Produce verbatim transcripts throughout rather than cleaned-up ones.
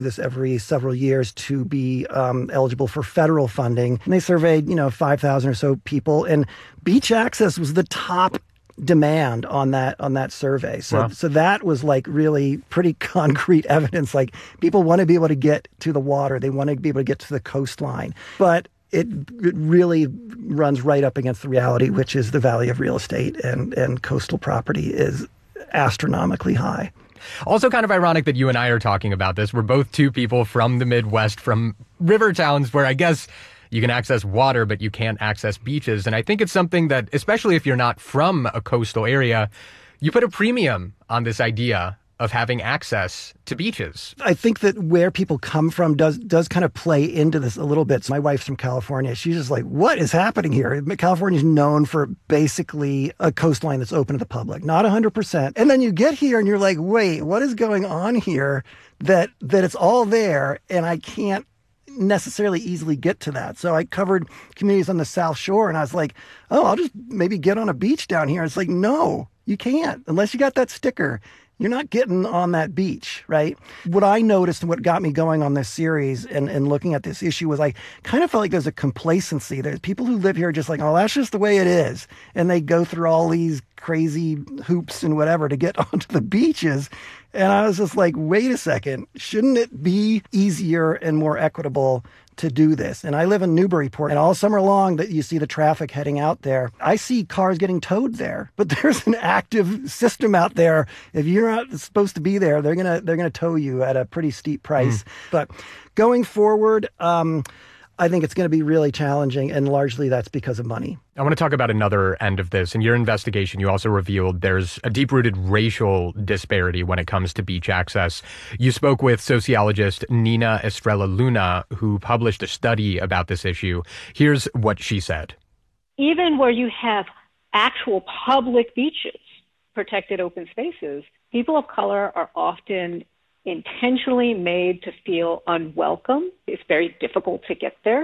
this every several years to be um, eligible for federal funding. And they surveyed, you know, five thousand or so people, and beach access was the top demand on that on that survey. So wow. so that was like really pretty concrete evidence. Like people want to be able to get to the water. They want to be able to get to the coastline. But it, it really runs right up against the reality, which is the value of real estate and, and coastal property is astronomically high. Also kind of ironic that you and I are talking about this. We're both two people from the Midwest, from river towns where I guess you can access water, but you can't access beaches. And I think it's something that, especially if you're not from a coastal area, you put a premium on this idea of having access to beaches. I think that where people come from does does kind of play into this a little bit. So my wife's from California. She's just like, what is happening here? California's known for basically a coastline that's open to the public, not one hundred percent. And then you get here and you're like, wait, what is going on here that that it's all there and I can't necessarily easily get to that. So I covered communities on the South Shore and I was like, oh, I'll just maybe get on a beach down here. It's like, no, you can't unless you got that sticker. You're not getting on that beach, right? What I noticed and what got me going on this series and, and looking at this issue was I kind of felt like there's a complacency. There's people who live here are just like, oh, that's just the way it is. And they go through all these crazy hoops and whatever to get onto the beaches. And I was just like, wait a second, shouldn't it be easier and more equitable to do this? And I live in Newburyport, and all summer long that you see the traffic heading out there, I see cars getting towed there. But there's an active system out there. If you're not supposed to be there, they're gonna they're gonna tow you at a pretty steep price. Mm. But going forward, um, I think it's going to be really challenging, and largely that's because of money. I want to talk about another end of this. In your investigation, you also revealed there's a deep-rooted racial disparity when it comes to beach access. You spoke with sociologist Nina Estrella Luna, who published a study about this issue. Here's what she said. Even where you have actual public beaches, protected open spaces, people of color are often intentionally made to feel unwelcome. It's very difficult to get there.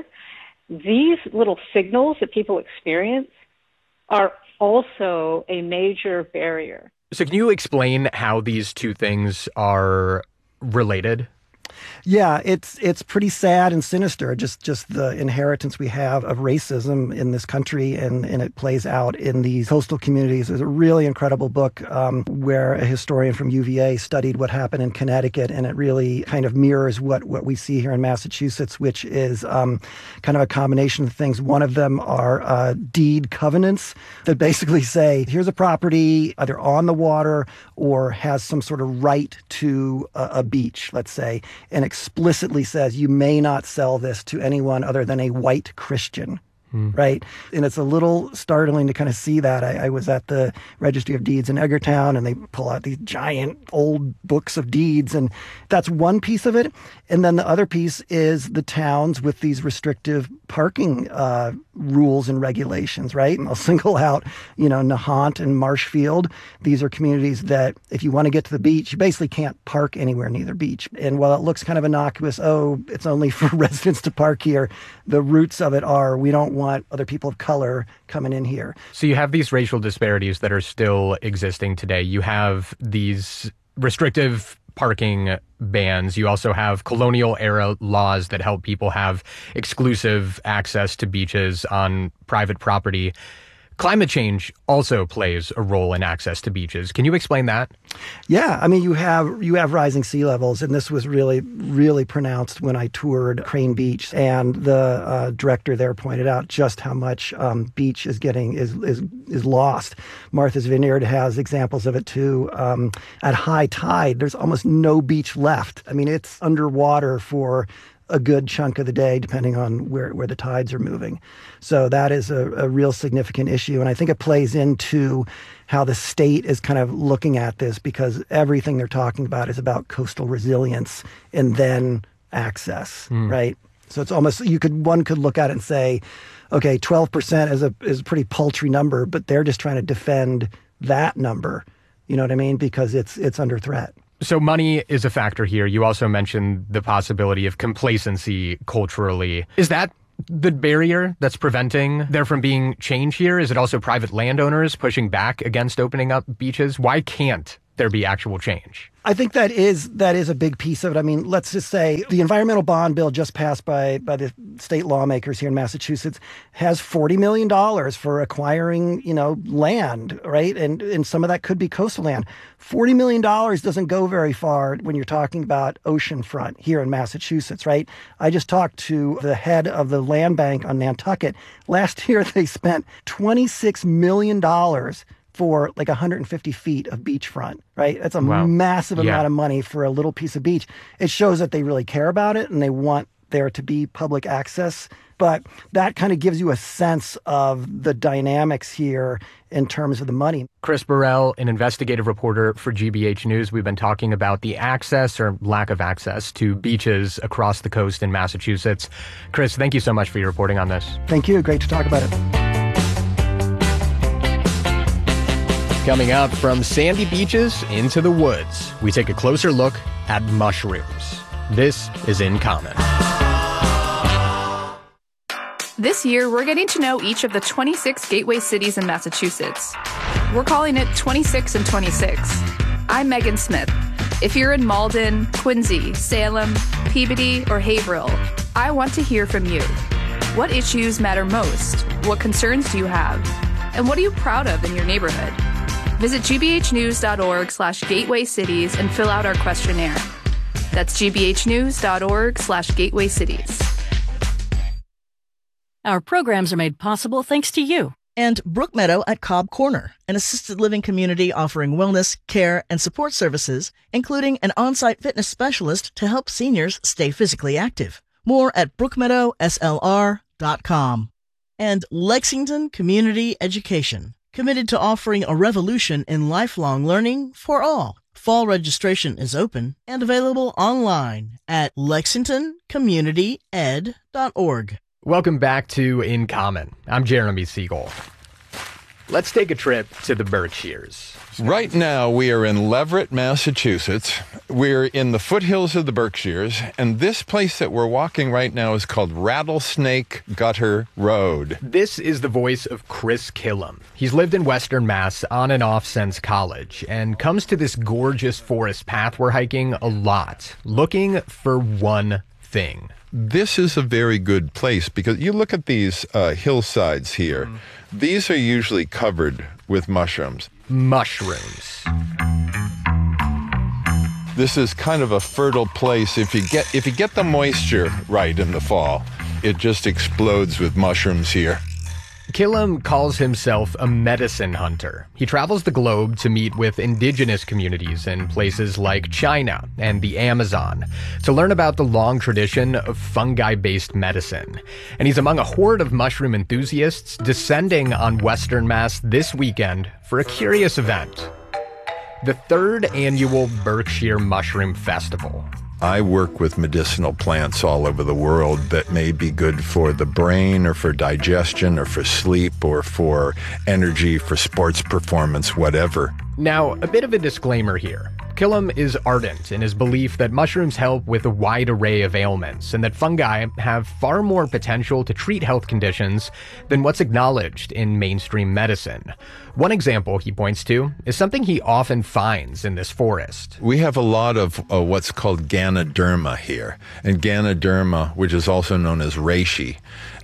These little signals that people experience are also a major barrier. So can you explain how these two things are related? Yeah, it's it's pretty sad and sinister, just just the inheritance we have of racism in this country, and, and it plays out in these coastal communities. There's a really incredible book um, where a historian from U V A studied what happened in Connecticut, and it really kind of mirrors what, what we see here in Massachusetts, which is um, kind of a combination of things. One of them are uh, deed covenants that basically say, here's a property either on the water or has some sort of right to a, a beach, let's say, and explicitly says you may not sell this to anyone other than a white Christian. Hmm. Right. And it's a little startling to kind of see that. I, I was at the Registry of Deeds in Edgartown, and they pull out these giant old books of deeds. And that's one piece of it. And then the other piece is the towns with these restrictive parking uh, rules and regulations. Right. And I'll single out, you know, Nahant and Marshfield. These are communities that if you want to get to the beach, you basically can't park anywhere near the beach. And while it looks kind of innocuous, oh, it's only for residents to park here, the roots of it are we don't want other people of color coming in here. So you have these racial disparities that are still existing today. You have these restrictive parking bans. You also have colonial era laws that help people have exclusive access to beaches on private property. Climate change also plays a role in access to beaches. Can you explain that? Yeah, I mean, you have you have rising sea levels, and this was really, really pronounced when I toured Crane Beach, and the uh, director there pointed out just how much um, beach is getting is is is lost. Martha's Vineyard has examples of it too. Um, at high tide, there's almost no beach left. I mean, it's underwater for a good chunk of the day, depending on where, where the tides are moving. So that is a, a real significant issue. And I think it plays into how the state is kind of looking at this, because everything they're talking about is about coastal resilience and then access, mm. right? So it's almost, you could, one could look at it and say, okay, twelve percent is a, is a pretty paltry number, but they're just trying to defend that number. You know what I mean? Because it's, it's under threat. So money is a factor here. You also mentioned the possibility of complacency culturally. Is that the barrier that's preventing there from being change here? Is it also private landowners pushing back against opening up beaches? Why can't there be actual change? I think that is that is a big piece of it. I mean, let's just say the environmental bond bill just passed by by the state lawmakers here in Massachusetts has forty million dollars for acquiring, you know, land, right? And and some of that could be coastal land. forty million dollars doesn't go very far when you're talking about oceanfront here in Massachusetts, right? I just talked to the head of the land bank on Nantucket. Last year, they spent twenty-six million dollars for like one hundred fifty feet of beachfront, right? That's a wow. massive yeah. amount of money for a little piece of beach. It shows that they really care about it and they want there to be public access. But that kind of gives you a sense of the dynamics here in terms of the money. Chris Burrell, an investigative reporter for G B H News. We've been talking about the access or lack of access to beaches across the coast in Massachusetts. Chris, thank you so much for your reporting on this. Thank you. Great to talk about it. Coming up, from sandy beaches into the woods, we take a closer look at mushrooms. This is In Common. This year, we're getting to know each of the twenty-six gateway cities in Massachusetts. We're calling it twenty-six and twenty-six. I'm Megan Smith. If you're in Malden, Quincy, Salem, Peabody, or Haverhill, I want to hear from you. What issues matter most? What concerns do you have? And what are you proud of in your neighborhood? Visit gbhnews.org slash gateway cities and fill out our questionnaire. That's gbhnews.org slash gateway cities. Our programs are made possible thanks to you. And Brookmeadow at Cobb Corner, an assisted living community offering wellness, care, and support services, including an on-site fitness specialist to help seniors stay physically active. More at brookmeadow s l r dot com. And Lexington Community Education, committed to offering a revolution in lifelong learning for all. Fall registration is open and available online at lexington community ed dot org. Welcome back to In Common. I'm Jeremy Siegel. Let's take a trip to the Berkshires. Right now, we are in Leverett, Massachusetts. We're in the foothills of the Berkshires, and this place that we're walking right now is called Rattlesnake Gutter Road. This is the voice of Chris Killam. He's lived in Western Mass on and off since college, and comes to this gorgeous forest path we're hiking a lot, looking for one thing. This is a very good place because you look at these uh, hillsides here. Mm. These are usually covered with mushrooms. Mushrooms. This is kind of a fertile place. If you get if you get the moisture right in the fall, it just explodes with mushrooms here. Killam calls himself a medicine hunter. He travels the globe to meet with indigenous communities in places like China and the Amazon to learn about the long tradition of fungi-based medicine. And he's among a horde of mushroom enthusiasts descending on Western Mass this weekend for a curious event: the third annual Berkshire Mushroom Festival. I work with medicinal plants all over the world that may be good for the brain or for digestion or for sleep or for energy, for sports performance, whatever. Now, a bit of a disclaimer here. Killam is ardent in his belief that mushrooms help with a wide array of ailments and that fungi have far more potential to treat health conditions than what's acknowledged in mainstream medicine. One example he points to is something he often finds in this forest. We have a lot of uh, what's called Ganoderma here. And Ganoderma, which is also known as reishi,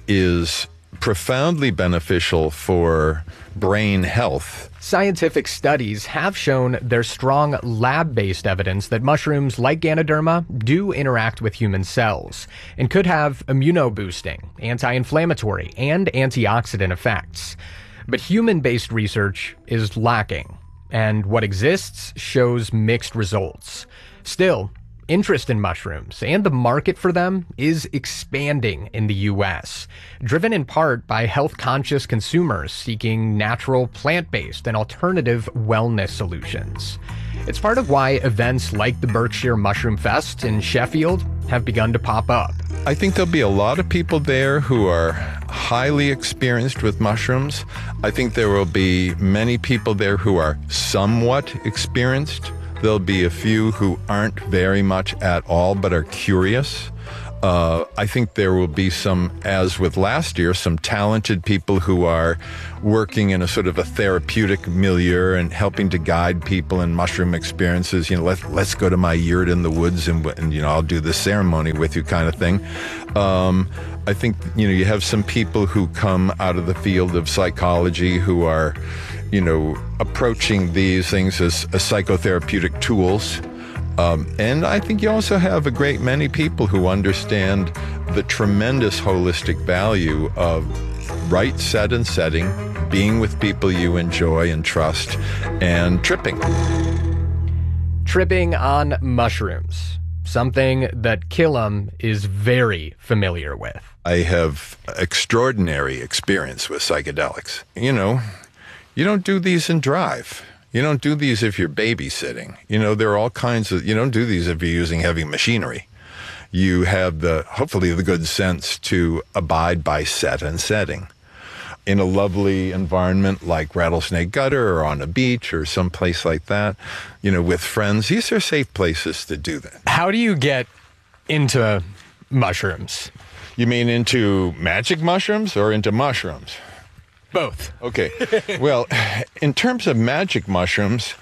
is profoundly beneficial for brain health. Scientific studies have shown there's strong lab-based evidence that mushrooms like Ganoderma do interact with human cells and could have immunoboosting, anti-inflammatory, and antioxidant effects. But human-based research is lacking, and what exists shows mixed results. Still, interest in mushrooms and the market for them is expanding in the U S, driven in part by health-conscious consumers seeking natural, plant-based, and alternative wellness solutions. It's part of why events like the Berkshire Mushroom Fest in Sheffield have begun to pop up. I think there'll be a lot of people there who are highly experienced with mushrooms. I think there will be many people there who are somewhat experienced. There'll be a few who aren't very much at all, but are curious. Uh, I think there will be some, as with last year, some talented people who are working in a sort of a therapeutic milieu and helping to guide people in mushroom experiences. You know, let, let's go to my yurt in the woods and, and, you know, I'll do this ceremony with you kind of thing. Um, I think, you know, you have some people who come out of the field of psychology who are, you know, approaching these things as, as psychotherapeutic tools. Um, and I think you also have a great many people who understand the tremendous holistic value of right set and setting, being with people you enjoy and trust, and tripping. Tripping on mushrooms, something that Killam is very familiar with. I have extraordinary experience with psychedelics. You know, you don't do these and drive. You don't do these if you're babysitting. You know, there are all kinds of, you don't do these if you're using heavy machinery. You have the, hopefully the good sense to abide by set and setting. In a lovely environment like Rattlesnake Gutter or on a beach or someplace like that, you know, with friends, these are safe places to do that. How do you get into mushrooms? You mean into magic mushrooms or into mushrooms? Both. Okay. Well, in terms of magic mushrooms,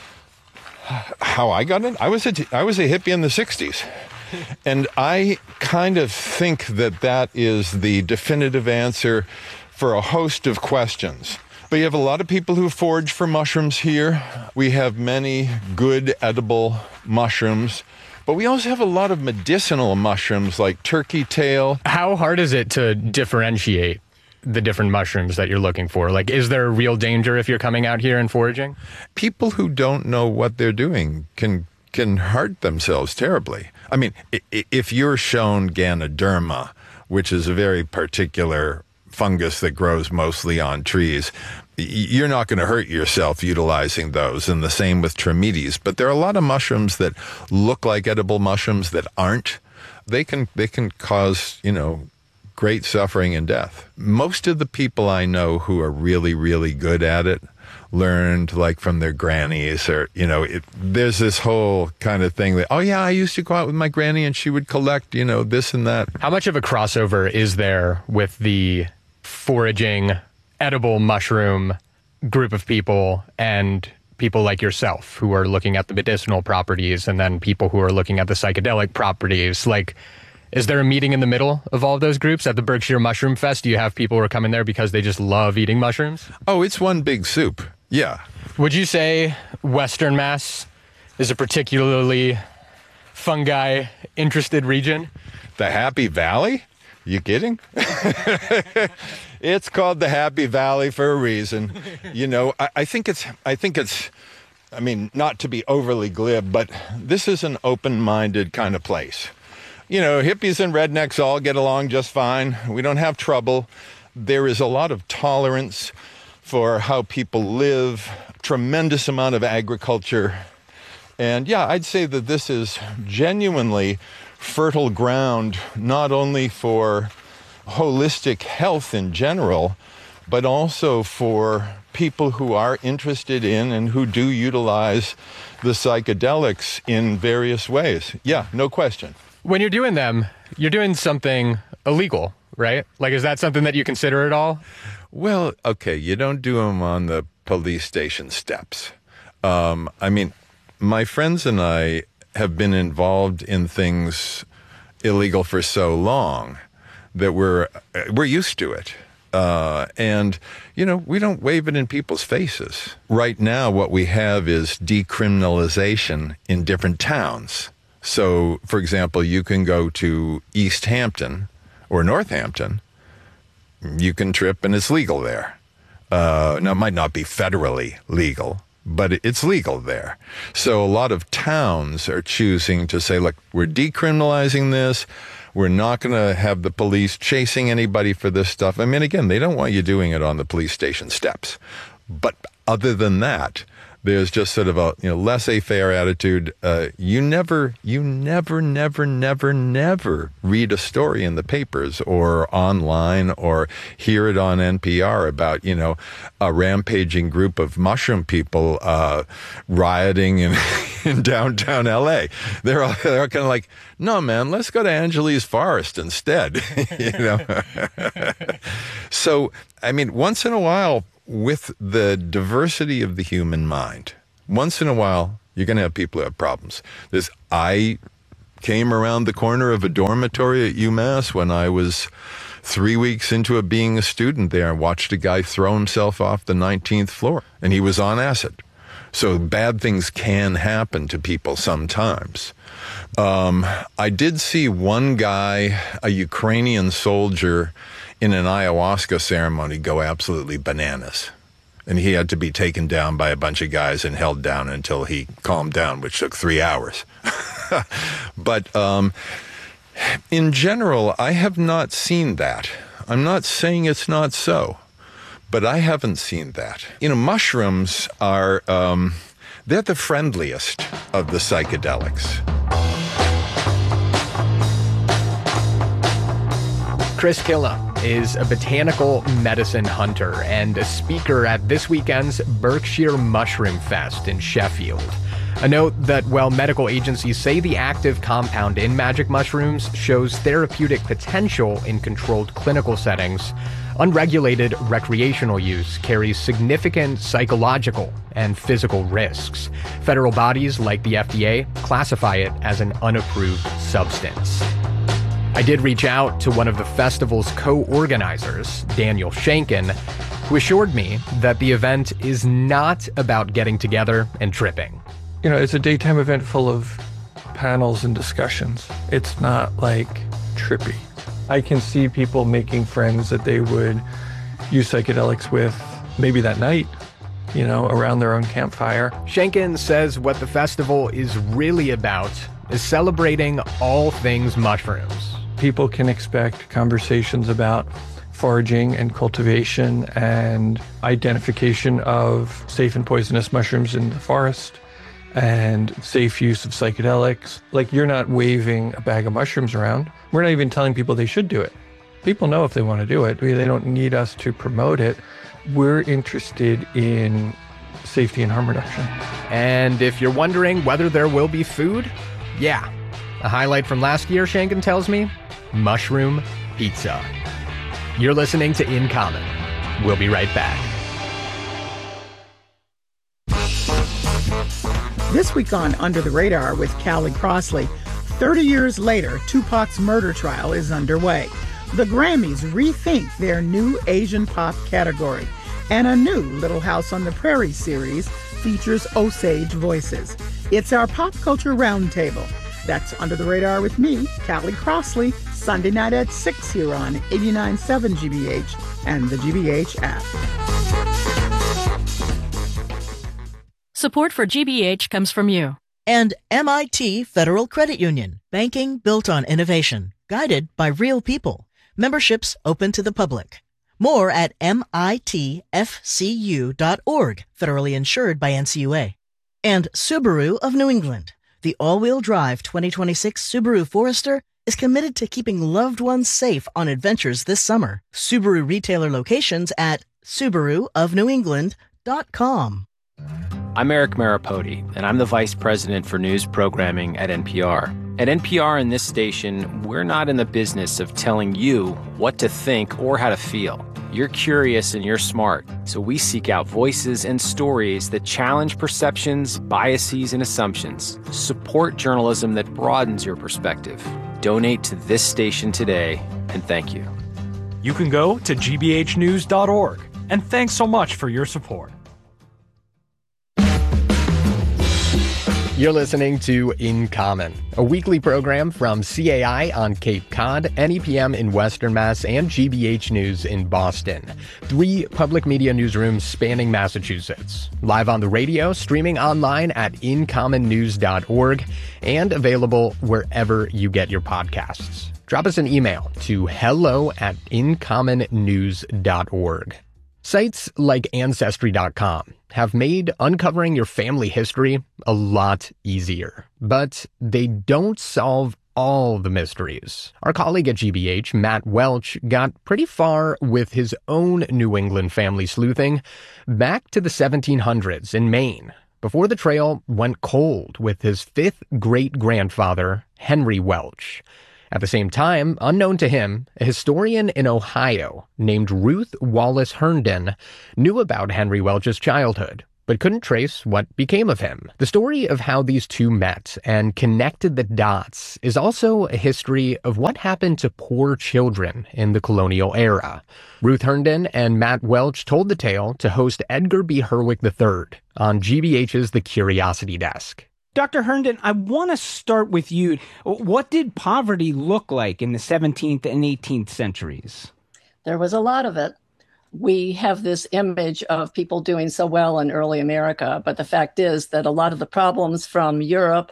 how I got in, I was a, I was a hippie in the sixties. And I kind of think that that is the definitive answer for a host of questions. But you have a lot of people who forage for mushrooms here. We have many good edible mushrooms. But we also have a lot of medicinal mushrooms like turkey tail. How hard is it to differentiate the different mushrooms that you're looking for? Like, is there a real danger if you're coming out here and foraging? People who don't know what they're doing can can hurt themselves terribly. I mean, if you're shown Ganoderma, which is a very particular fungus that grows mostly on trees, you're not going to hurt yourself utilizing those, and the same with Trametes. But there are a lot of mushrooms that look like edible mushrooms that aren't. They can they can cause, you know, great suffering and death. Most of the people I know who are really, really good at it learned like from their grannies, or, you know, it, there's this whole kind of thing that, oh yeah, I used to go out with my granny and she would collect, you know, this and that. How much of a crossover is there with the foraging edible mushroom group of people and people like yourself who are looking at the medicinal properties, and then people who are looking at the psychedelic properties? Like, is there a meeting in the middle of all of those groups at the Berkshire Mushroom Fest? Do you have people who are coming there because they just love eating mushrooms? Oh, it's one big soup. Yeah. Would you say Western Mass is a particularly fungi-interested region? The Happy Valley? You kidding? It's called the Happy Valley for a reason. You know, I, I think it's, I think it's, I mean, not to be overly glib, but this is an open-minded kind of place. You know, hippies and rednecks all get along just fine. We don't have trouble. There is a lot of tolerance for how people live, tremendous amount of agriculture. And yeah, I'd say that this is genuinely fertile ground, not only for holistic health in general, but also for people who are interested in and who do utilize the psychedelics in various ways. Yeah, no question. When you're doing them, you're doing something illegal, right? Like, is that something that you consider at all? Well, okay, you don't do them on the police station steps. Um, I mean, my friends and I have been involved in things illegal for so long that we're we're used to it. Uh, and, you know, we don't wave it in people's faces. Right now, what we have is decriminalization in different towns. So, for example, you can go to East Hampton or Northampton. You can trip and it's legal there. Uh, now, it might not be federally legal, but it's legal there. So a lot of towns are choosing to say, look, we're decriminalizing this. We're not going to have the police chasing anybody for this stuff. I mean, again, they don't want you doing it on the police station steps. But other than that, There's just sort of a you know laissez-faire attitude. Uh, you never, you never, never, never, never read a story in the papers or online or hear it on N P R about you know a rampaging group of mushroom people uh, rioting in, in downtown L A. They're all, they're kind of like, no man, let's go to Angeles Forest instead. you know. So I mean, once in a while, with the diversity of the human mind, once in a while, you're going to have people who have problems. This, I came around the corner of a dormitory at UMass when I was three weeks into a, being a student there and watched a guy throw himself off the nineteenth floor, and he was on acid. So bad things can happen to people sometimes. Um, I did see one guy, a Ukrainian soldier, in an ayahuasca ceremony go absolutely bananas. And he had to be taken down by a bunch of guys and held down until he calmed down, which took three hours. But um, in general, I have not seen that. I'm not saying it's not so, but I haven't seen that. You know, mushrooms are, um, they're the friendliest of the psychedelics. Chris Killa is a botanical medicine hunter and a speaker at this weekend's Berkshire Mushroom Fest in Sheffield. A note that while medical agencies say the active compound in magic mushrooms shows therapeutic potential in controlled clinical settings, unregulated recreational use carries significant psychological and physical risks. Federal bodies like the F D A classify it as an unapproved substance. I did reach out to one of the festival's co-organizers, Daniel Shankin, who assured me that the event is not about getting together and tripping. You know, it's a daytime event full of panels and discussions. It's not like trippy. I can see people making friends that they would use psychedelics with maybe that night, you know, around their own campfire. Shankin says what the festival is really about is celebrating all things mushrooms. People can expect conversations about foraging and cultivation and identification of safe and poisonous mushrooms in the forest and safe use of psychedelics. Like, you're not waving a bag of mushrooms around. We're not even telling people they should do it. People know if they want to do it. They don't need us to promote it. We're interested in safety and harm reduction. And if you're wondering whether there will be food, yeah. A highlight from last year, Shankin tells me, mushroom pizza. You're listening to In Common. We'll be right back. This week on Under the Radar with Callie Crossley, thirty years later, Tupac's murder trial is underway. The Grammys rethink their new Asian pop category, and a new Little House on the Prairie series features Osage voices. It's our pop culture roundtable. That's Under the Radar with me, Callie Crossley, Sunday night at six here on eighty-nine point seven G B H and the G B H app. Support for G B H comes from you. And M I T Federal Credit Union. Banking built on innovation. Guided by real people. Memberships open to the public. More at M I T F C U dot org. Federally insured by N C U A. And Subaru of New England. The all-wheel drive twenty twenty-six Subaru Forester is committed to keeping loved ones safe on adventures this summer. Subaru retailer locations at Subaru of New England dot com. I'm Eric Maripodi, and I'm the Vice President for News Programming at N P R. At N P R and this station, we're not in the business of telling you what to think or how to feel. You're curious and you're smart, so we seek out voices and stories that challenge perceptions, biases, and assumptions. Support journalism that broadens your perspective. Donate to this station today, and thank you. You can go to G B H news dot org, and thanks so much for your support. You're listening to In Common, a weekly program from C A I on Cape Cod, N E P M in Western Mass, and G B H News in Boston. Three public media newsrooms spanning Massachusetts. Live on the radio, streaming online at in common news dot org, and available wherever you get your podcasts. Drop us an email to hello at in common news dot org. Sites like Ancestry dot com have made uncovering your family history a lot easier, but they don't solve all the mysteries. Our colleague at G B H, Matt Welch, got pretty far with his own New England family sleuthing back to the seventeen hundreds in Maine, before the trail went cold with his fifth great-grandfather, Henry Welch. At the same time, unknown to him, a historian in Ohio named Ruth Wallace Herndon knew about Henry Welch's childhood, but couldn't trace what became of him. The story of how these two met and connected the dots is also a history of what happened to poor children in the colonial era. Ruth Herndon and Matt Welch told the tale to host Edgar B. Herwick the third on G B H's The Curiosity Desk. Doctor Herndon, I want to start with you. What did poverty look like in the seventeenth and eighteenth centuries? There was a lot of it. We have this image of people doing so well in early America, but the fact is that a lot of the problems from Europe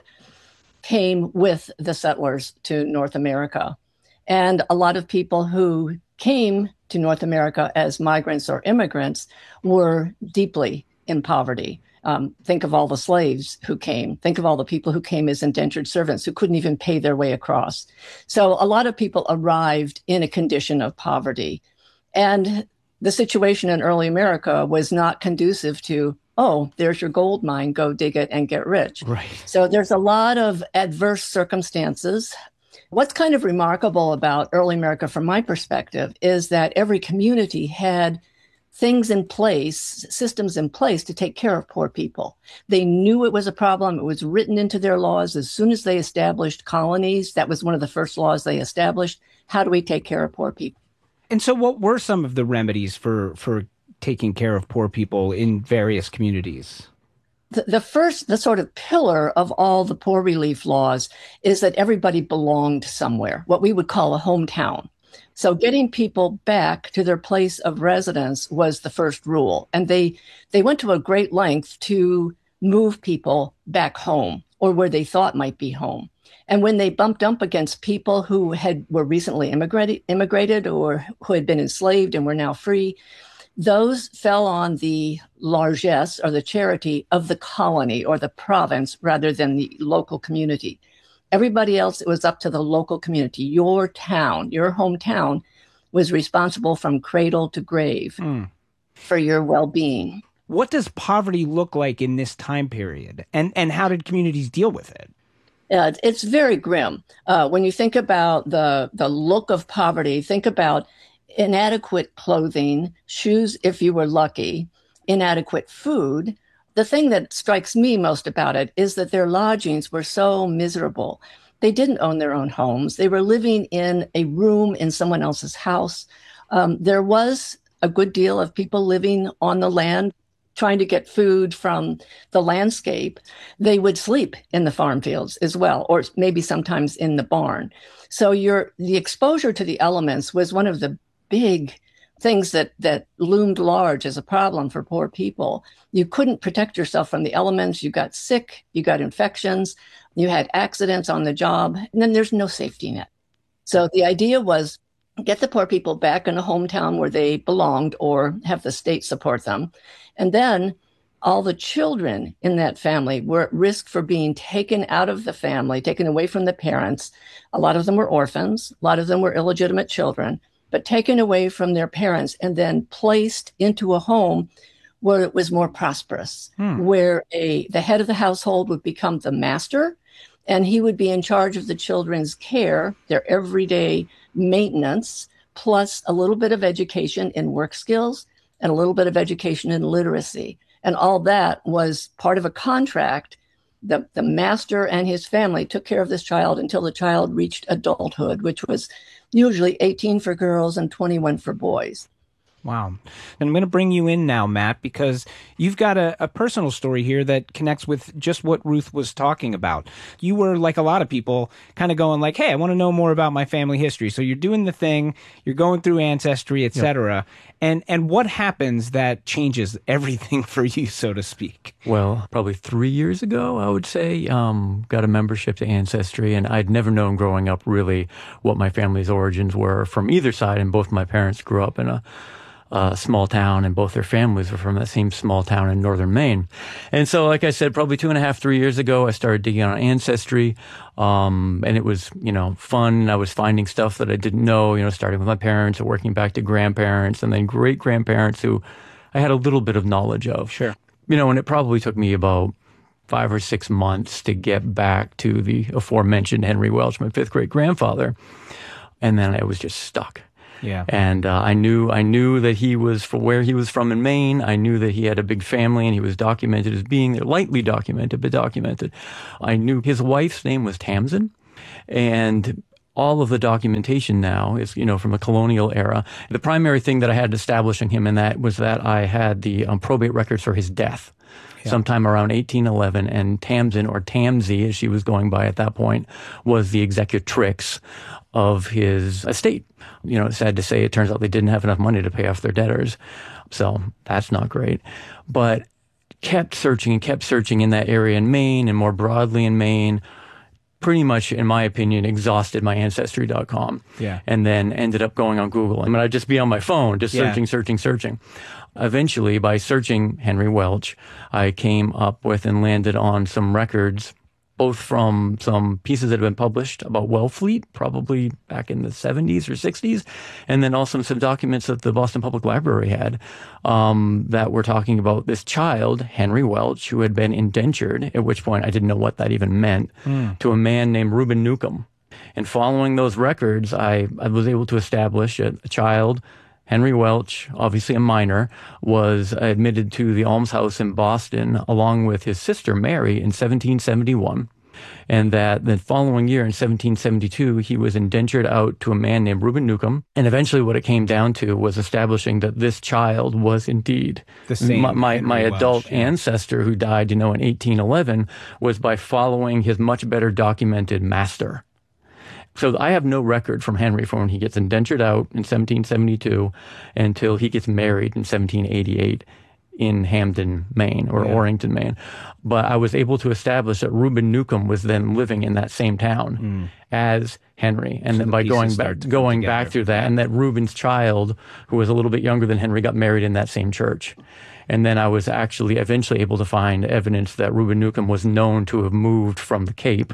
came with the settlers to North America. And a lot of people who came to North America as migrants or immigrants were deeply in poverty. Um, think of all the slaves who came. Think of all the people who came as indentured servants who couldn't even pay their way across. So a lot of people arrived in a condition of poverty. And the situation in early America was not conducive to, oh, there's your gold mine, go dig it and get rich. Right. So there's a lot of adverse circumstances. What's kind of remarkable about early America from my perspective is that every community had things in place, systems in place to take care of poor people. They knew it was a problem. It was written into their laws as soon as they established colonies. That was one of the first laws they established. How do we take care of poor people? And so what were some of the remedies for, for taking care of poor people in various communities? The, the first, the sort of pillar of all the poor relief laws is that everybody belonged somewhere, what we would call a hometown. So getting people back to their place of residence was the first rule. And they they went to a great length to move people back home or where they thought might be home. And when they bumped up against people who had were recently immigrated, immigrated or who had been enslaved and were now free, those fell on the largesse or the charity of the colony or the province rather than the local community. Everybody else, it was up to the local community. Your town, your hometown was responsible from cradle to grave mm. for your well-being. What does poverty look like in this time period? And, and how did communities deal with it? Uh, it's very grim. Uh, when you think about the, the look of poverty, think about inadequate clothing, shoes if you were lucky, inadequate food. The thing that strikes me most about it is that their lodgings were so miserable. They didn't own their own homes. They were living in a room in someone else's house. Um, there was a good deal of people living on the land, trying to get food from the landscape. They would sleep in the farm fields as well, or maybe sometimes in the barn. So your the exposure to the elements was one of the big things that, that loomed large as a problem for poor people. You couldn't protect yourself from the elements. You got sick, you got infections, you had accidents on the job, and then there's no safety net. So the idea was get the poor people back in a hometown where they belonged or have the state support them. And then all the children in that family were at risk for being taken out of the family, taken away from the parents. A lot of them were orphans. A lot of them were illegitimate children, but taken away from their parents and then placed into a home where it was more prosperous, hmm. where a the head of the household would become the master, and he would be in charge of the children's care, their everyday maintenance, plus a little bit of education in work skills and a little bit of education in literacy. And all that was part of a contract. The, the master and his family took care of this child until the child reached adulthood, which was usually eighteen for girls and twenty-one for boys. Wow. And I'm going to bring you in now, Matt, because you've got a, a personal story here that connects with just what Ruth was talking about. You were, like a lot of people, kind of going like, hey, I want to know more about my family history. So you're doing the thing, you're going through Ancestry, et cetera. Yep. And, and what happens that changes everything for you, so to speak? Well, probably three years ago, I would say, um, got a membership to Ancestry, and I'd never known growing up really what my family's origins were from either side, and both my parents grew up in a uh, small town, and both their families were from that same small town in northern Maine. And so, like I said, probably two and a half, three years ago, I started digging on Ancestry, um, and it was, you know, fun. I was finding stuff that I didn't know, you know, starting with my parents and working back to grandparents and then great-grandparents who I had a little bit of knowledge of. Sure. You know, and it probably took me about five or six months to get back to the aforementioned Henry Welch, my fifth great grandfather. And then I was just stuck. Yeah. And uh, I knew I knew that he was from where he was from in Maine. I knew that he had a big family and he was documented as being there, lightly documented, but documented. I knew his wife's name was Tamsin. And all of the documentation now is, you know, from a colonial era. The primary thing that I had establishing him in that was that I had the um, probate records for his death. Yeah. Sometime around eighteen eleven, and Tamsin, or Tamsy, as she was going by at that point, was the executrix of his estate. You know, it's sad to say, it turns out they didn't have enough money to pay off their debtors. So that's not great. But kept searching and kept searching in that area in Maine and more broadly in Maine. Pretty much, in my opinion, exhausted my Ancestry dot com. Yeah. And then ended up going on Google. I mean, I'd just be on my phone, just Yeah. searching, searching, searching. Eventually, by searching Henry Welch, I came up with and landed on some records, both from some pieces that have been published about Wellfleet, probably back in the seventies or sixties, and then also some documents that the Boston Public Library had um, that were talking about this child, Henry Welch, who had been indentured, at which point I didn't know what that even meant, Mm. to a man named Reuben Newcomb. And following those records, I, I was able to establish a, a child, Henry Welch, obviously a minor, was admitted to the almshouse in Boston along with his sister Mary in seventeen seventy-one. And that the following year in seventeen seventy-two, he was indentured out to a man named Reuben Newcomb. And eventually what it came down to was establishing that this child was indeed The same my, my, Henry my Welch, adult yeah. ancestor who died, you know, in eighteen eleven, was by following his much better documented master. So I have no record from Henry from when he gets indentured out in seventeen seventy-two until he gets married in seventeen eighty-eight in Hamden, Maine, or Yeah. Orrington, Maine. But I was able to establish that Reuben Newcomb was then living in that same town Mm. as Henry. And So then the by pieces going start back, to come going together. back through that, and that Reuben's child, who was a little bit younger than Henry, got married in that same church. And then I was actually eventually able to find evidence that Reuben Newcomb was known to have moved from the Cape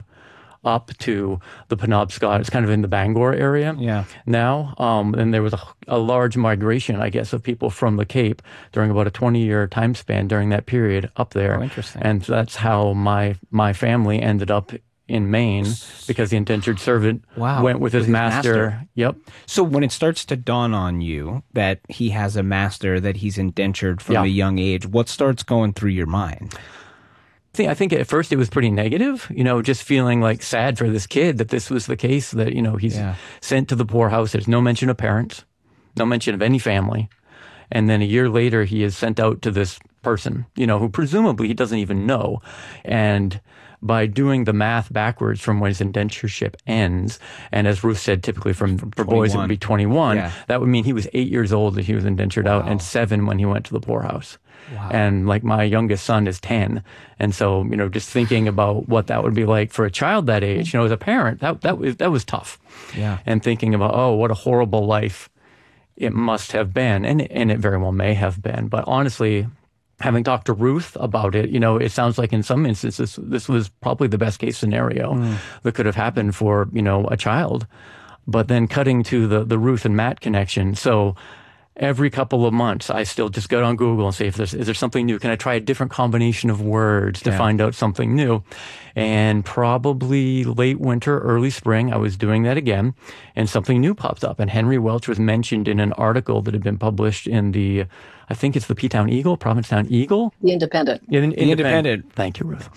up to the Penobscot. It's kind of in the Bangor area Yeah. now. Um, and there was a, a large migration, I guess, of people from the Cape during about a twenty-year time span during that period up there. Oh, interesting. And that's how my my family ended up in Maine, because the indentured servant Wow. went with his, With his master. master. Yep. So when it starts to dawn on you that he has a master, that he's indentured from Yeah. a young age, what starts going through your mind? See, I think at first it was pretty negative, you know, just feeling like sad for this kid that this was the case, that, you know, he's Yeah. sent to the poorhouse. There's no mention of parents, no mention of any family. And then a year later, he is sent out to this person, you know, who presumably he doesn't even know. And by doing the math backwards from when his indentureship ends, and as Ruth said, typically from, for boys it would be twenty-one, Yeah. that would mean he was eight years old that he was indentured out, Wow. and seven when he went to the poorhouse. Wow. And like my youngest son is ten. And so, you know, just thinking about what that would be like for a child that age, you know, as a parent, that, that was, that was tough. Yeah. And thinking about, oh, what a horrible life it must have been. And, and it very well may have been. But honestly, having talked to Ruth about it, you know, it sounds like in some instances, this was probably the best case scenario Mm. that could have happened for, you know, a child. But then cutting to the, the Ruth and Matt connection. So every couple of months, I still just go on Google and say, if there's, is there something new? Can I try a different combination of words to Yeah. find out something new? And probably late winter, early spring, I was doing that again, and something new popped up. And Henry Welch was mentioned in an article that had been published in the, I think it's the P-Town Eagle, Provincetown Eagle. The Independent. Yeah, the The Independent. Thank you, Ruth.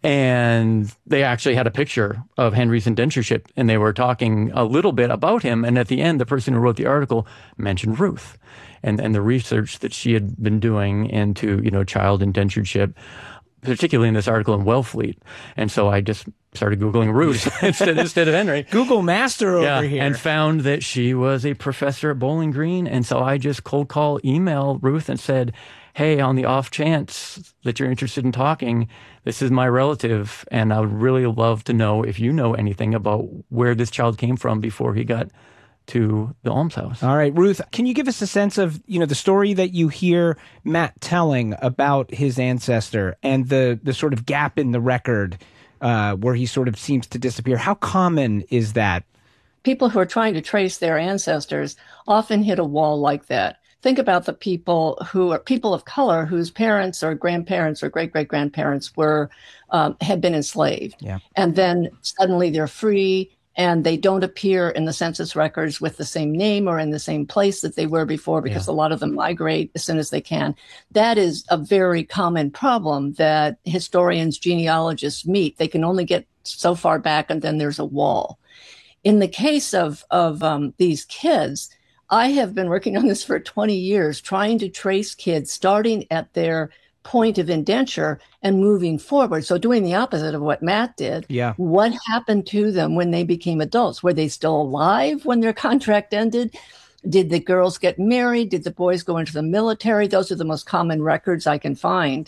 And they actually had a picture of Henry's indentureship, and they were talking a little bit about him. And at the end, the person who wrote the article mentioned Ruth and, and the research that she had been doing into, you know, child indentureship, particularly in this article in Wellfleet. And so I just started Googling Ruth instead, instead of Henry. Google master over Yeah, here. and found that she was a professor at Bowling Green. And so I just cold call email Ruth and said, hey, on the off chance that you're interested in talking, this is my relative, and I would really love to know if you know anything about where this child came from before he got to the almshouse. All right, Ruth, can you give us a sense of, you know, the story that you hear Matt telling about his ancestor and the, the sort of gap in the record uh, where he sort of seems to disappear? How common is that? People who are trying to trace their ancestors often hit a wall like that. Think about the people who are people of color whose parents or grandparents or great-great-grandparents were um, had been enslaved. Yeah. And then suddenly they're free and they don't appear in the census records with the same name or in the same place that they were before, because yeah. a lot of them migrate as soon as they can. That is a very common problem that historians, genealogists meet. They can only get so far back and then there's a wall. In the case of, of um, these kids, I have been working on this for twenty years, trying to trace kids starting at their point of indenture and moving forward. So doing the opposite of what Matt did. Yeah. What happened to them when they became adults? Were they still alive when their contract ended? Did the girls get married? Did the boys go into the military? Those are the most common records I can find.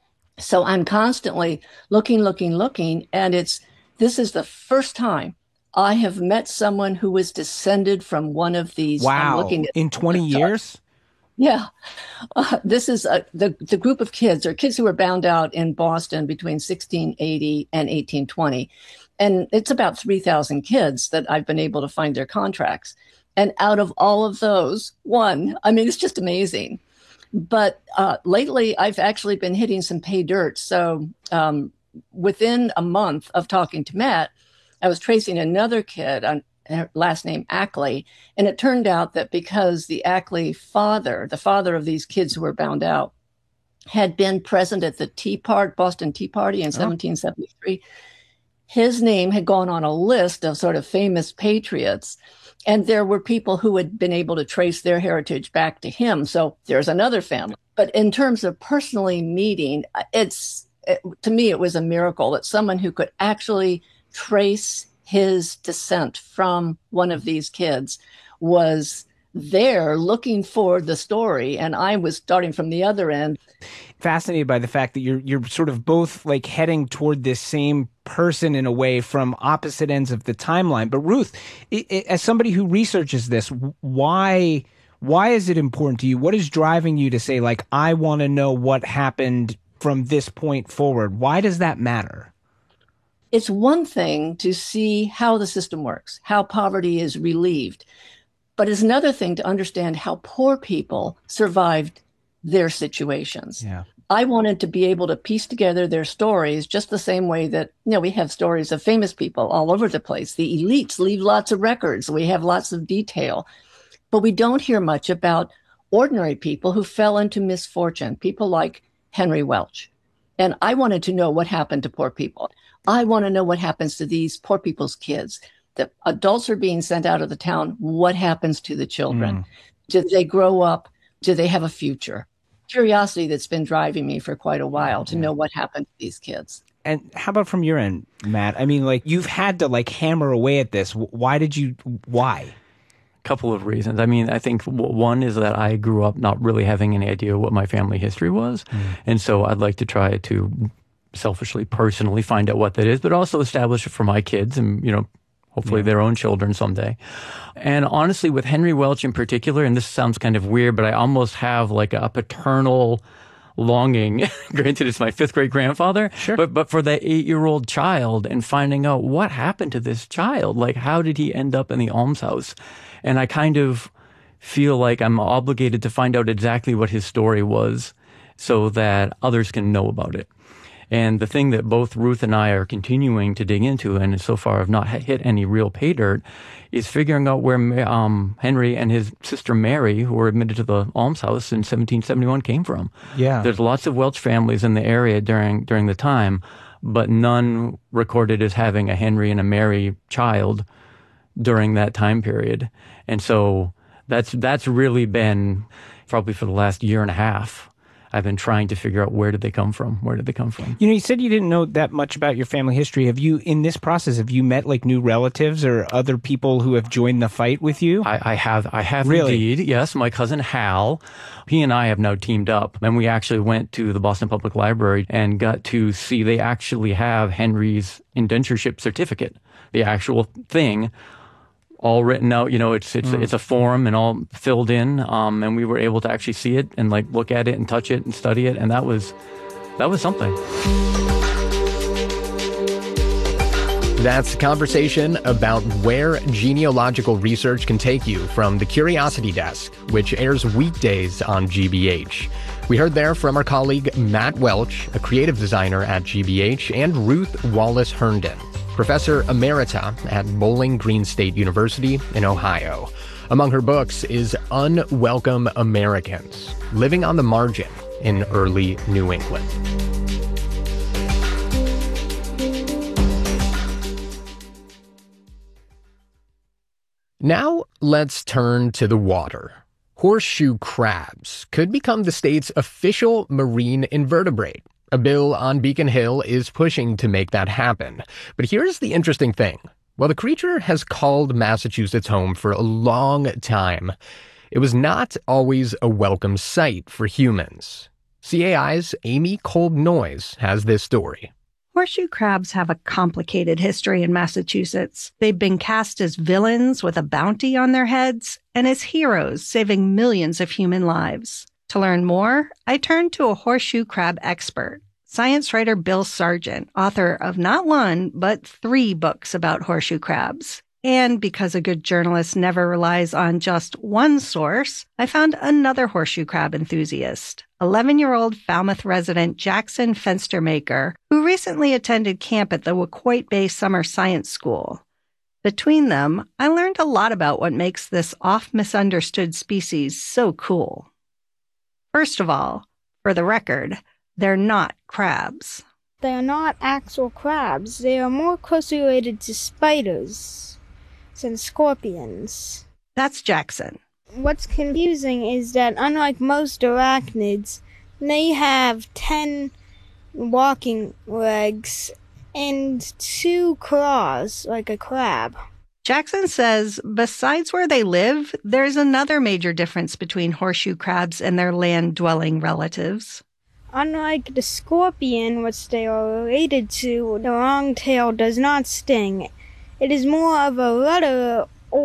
So I'm constantly looking, looking, looking. And it's this is the first time I have met someone who was descended from one of these. Wow. I'm looking at in twenty years? Yeah. Uh, this is uh, the, the group of kids, or kids who were bound out in Boston between sixteen eighty and eighteen twenty. And it's about three thousand kids that I've been able to find their contracts. And out of all of those, one, I mean, it's just amazing. But uh, lately, I've actually been hitting some pay dirt. So um, within a month of talking to Matt, I was tracing another kid on last name Ackley. And it turned out that because the Ackley father, the father of these kids who were bound out, had been present at the Tea Party, Boston Tea Party in oh. seventeen seventy-three, his name had gone on a list of sort of famous patriots. And there were people who had been able to trace their heritage back to him. So there's another family. But in terms of personally meeting, it's it, to me, it was a miracle that someone who could actually trace his descent from one of these kids was there looking for the story. And I was starting from the other end. Fascinated by the fact that you're you're sort of both like heading toward this same person in a way from opposite ends of the timeline. But Ruth, it, it, as somebody who researches this, why why is it important to you? What is driving you to say, like, I want to know what happened from this point forward? Why does that matter? It's one thing to see how the system works, how poverty is relieved, but it's another thing to understand how poor people survived their situations. Yeah. I wanted to be able to piece together their stories just the same way that, you know, we have stories of famous people all over the place. The elites leave lots of records. We have lots of detail, but we don't hear much about ordinary people who fell into misfortune, people like Henry Welch. And I wanted to know what happened to poor people. I want to know what happens to these poor people's kids. The adults are being sent out of the town. What happens to the children? Mm. Do they grow up? Do they have a future? Curiosity that's been driving me for quite a while to yeah. know what happened to these kids. And how about from your end, Matt? I mean, like, you've had to like hammer away at this. Why did you, why? Couple of reasons. I mean, I think one is that I grew up not really having any idea what my family history was. Mm. And so I'd like to try to selfishly, personally find out what that is, but also establish it for my kids and, you know, hopefully yeah. their own children someday. And honestly, with Henry Welch in particular, and this sounds kind of weird, but I almost have like a paternal longing. Granted, it's my fifth great grandfather, sure. but but for that eight-year-old child and finding out what happened to this child. Like, how did he end up in the almshouse? And I kind of feel like I'm obligated to find out exactly what his story was so that others can know about it. And the thing that both Ruth and I are continuing to dig into, and so far have not hit any real pay dirt, is figuring out where um, Henry and his sister Mary, who were admitted to the almshouse in seventeen seventy-one, came from. Yeah. There's lots of Welch families in the area during during the time, but none recorded as having a Henry and a Mary child during that time period. And so that's that's really been probably for the last year and a half. I've been trying to figure out where did they come from? Where did they come from? You know, you said you didn't know that much about your family history. Have you, in this process, have you met like new relatives or other people who have joined the fight with you? I, I have. I have really? Indeed. Yes, my cousin Hal. He and I have now teamed up, and we actually went to the Boston Public Library and got to see they actually have Henry's indentureship certificate, the actual thing, all written out. You know, it's it's Mm. it's a form and all filled in, um, and we were able to actually see it and like look at it and touch it and study it, and that was that was something. That's a conversation about where genealogical research can take you from the Curiosity Desk, which airs weekdays on G B H. We heard there from our colleague Matt Welch, a creative designer at G B H, and Ruth Wallace Herndon, Professor Emerita at Bowling Green State University in Ohio. Among her books is Unwelcome Americans, Living on the Margin in Early New England. Now let's turn to the water. Horseshoe crabs could become the state's official marine invertebrate. A bill on Beacon Hill is pushing to make that happen. But here's the interesting thing. While the creature has called Massachusetts home for a long time, it was not always a welcome sight for humans. C A I's Amy Kolb-Noyes has this story. Horseshoe crabs have a complicated history in Massachusetts. They've been cast as villains with a bounty on their heads and as heroes saving millions of human lives. To learn more, I turned to a horseshoe crab expert, science writer Bill Sargent, author of not one, but three books about horseshoe crabs. And because a good journalist never relies on just one source, I found another horseshoe crab enthusiast, eleven-year-old Falmouth resident Jackson Fenstermaker, who recently attended camp at the Waquoit Bay Summer Science School. Between them, I learned a lot about what makes this oft-misunderstood species so cool. First of all, for the record, they're not crabs. They are not actual crabs. They are more closely related to spiders and scorpions. That's Jackson. What's confusing is that unlike most arachnids, they have ten walking legs and two claws like a crab. Jackson says besides where they live, there's another major difference between horseshoe crabs and their land-dwelling relatives. Unlike the scorpion, which they are related to, the long tail does not sting. It is more of a rudder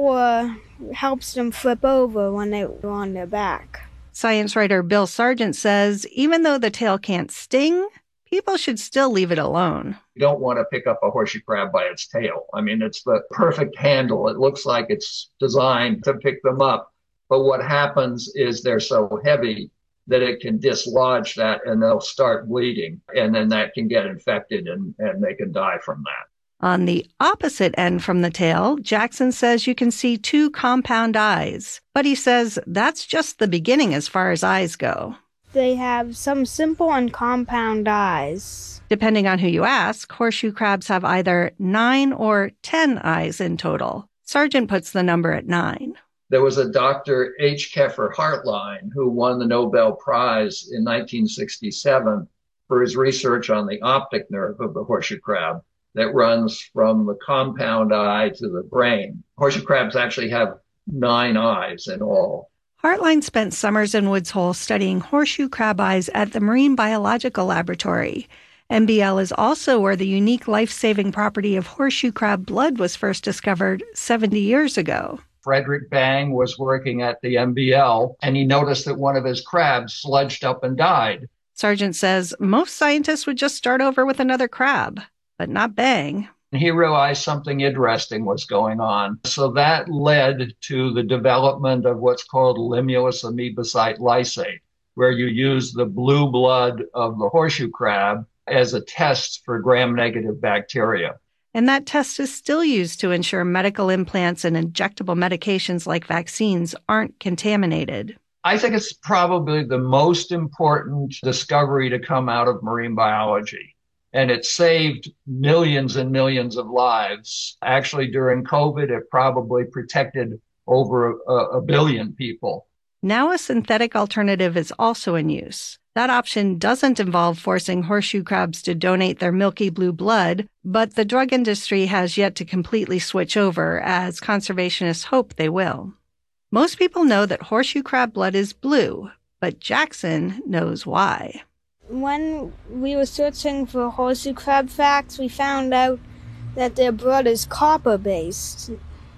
or helps them flip over when they're on their back. Science writer Bill Sargent says even though the tail can't sting, people should still leave it alone. You don't want to pick up a horseshoe crab by its tail. I mean, it's the perfect handle. It looks like it's designed to pick them up. But what happens is they're so heavy that it can dislodge that and they'll start bleeding. And then that can get infected and, and they can die from that. On the opposite end from the tail, Jackson says you can see two compound eyes. But he says that's just the beginning as far as eyes go. They have some simple and compound eyes. Depending on who you ask, horseshoe crabs have either nine or ten eyes in total. Sargent puts the number at nine. There was a Doctor H. Keffer Hartline who won the Nobel Prize in nineteen sixty-seven for his research on the optic nerve of the horseshoe crab that runs from the compound eye to the brain. Horseshoe crabs actually have nine eyes in all. Hartline spent summers in Woods Hole studying horseshoe crab eyes at the Marine Biological Laboratory. M B L is also where the unique life-saving property of horseshoe crab blood was first discovered seventy years ago. Frederick Bang was working at the M B L, and he noticed that one of his crabs sludged up and died. Sargent says most scientists would just start over with another crab, but not Bang. He realized something interesting was going on. So that led to the development of what's called limulus amoebocyte lysate, where you use the blue blood of the horseshoe crab as a test for gram-negative bacteria. And that test is still used to ensure medical implants and injectable medications like vaccines aren't contaminated. I think it's probably the most important discovery to come out of marine biology. And it saved millions and millions of lives. Actually, during COVID, it probably protected over a, a billion people. Now a synthetic alternative is also in use. That option doesn't involve forcing horseshoe crabs to donate their milky blue blood, but the drug industry has yet to completely switch over, as conservationists hope they will. Most people know that horseshoe crab blood is blue, but Jackson knows why. When we were searching for horseshoe crab facts, we found out that their blood is copper-based.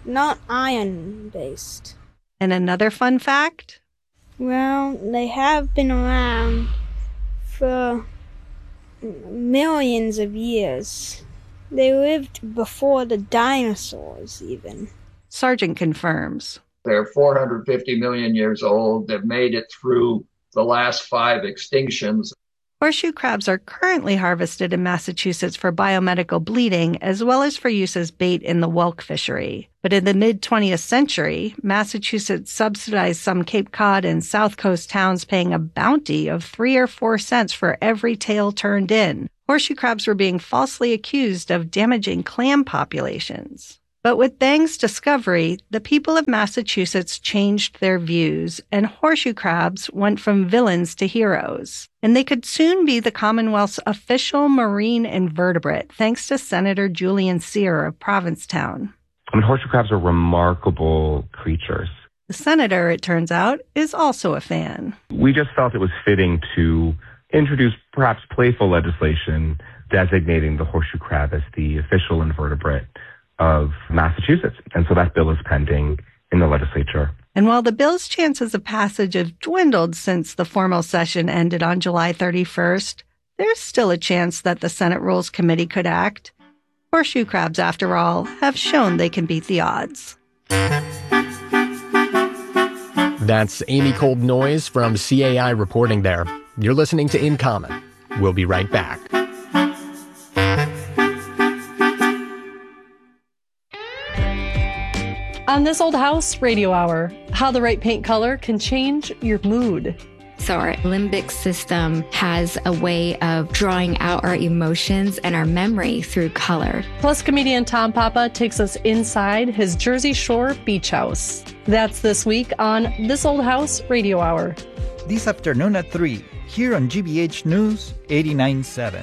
not iron-based. And another fun fact? Well, they have been around for millions of years. They lived before the dinosaurs, even. Sargent confirms. They're four hundred fifty million years old. They've made it through the last five extinctions. Horseshoe crabs are currently harvested in Massachusetts for biomedical bleeding, as well as for use as bait in the whelk fishery. But in the mid-twentieth century, Massachusetts subsidized some Cape Cod and South Coast towns paying a bounty of three or four cents for every tail turned in. Horseshoe crabs were being falsely accused of damaging clam populations. But with Bang's discovery, the people of Massachusetts changed their views, and horseshoe crabs went from villains to heroes. And they could soon be the Commonwealth's official marine invertebrate, thanks to Senator Julian Cyr of Provincetown. I mean, horseshoe crabs are remarkable creatures. The senator, it turns out, is also a fan. We just felt it was fitting to introduce perhaps playful legislation designating the horseshoe crab as the official invertebrate of Massachusetts. And so that bill is pending in the legislature. And while the bill's chances of passage have dwindled since the formal session ended on July thirty-first, there's still a chance that the Senate Rules Committee could act. Horseshoe crabs, after all, have shown they can beat the odds. That's Amy Cold Noise from C A I reporting there. You're listening to In Common. We'll be right back. On This Old House Radio Hour, how the right paint color can change your mood. So our limbic system has a way of drawing out our emotions and our memory through color. Plus, comedian Tom Papa takes us inside his Jersey Shore beach house. That's this week on This Old House Radio Hour. This afternoon at three, here on G B H News eighty-nine point seven.